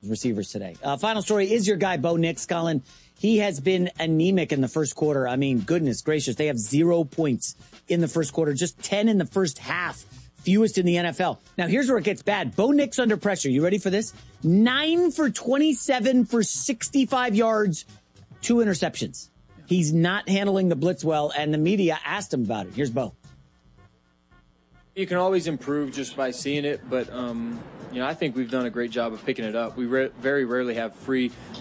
receivers today. Final story is your guy, Bo Nix, Colin. He has been anemic in the first quarter. I mean, goodness gracious. They have 0 points in the first quarter, just 10 in the first half. Fewest in the NFL. Now, here's where it gets bad. Bo Nix under pressure. You ready for this? 9 for 27 for 65 yards, 2 interceptions. He's not handling the blitz well, and the media asked him about it. Here's Bo. You can always improve just by seeing it, but I think we've done a great job of picking it up. We very rarely have free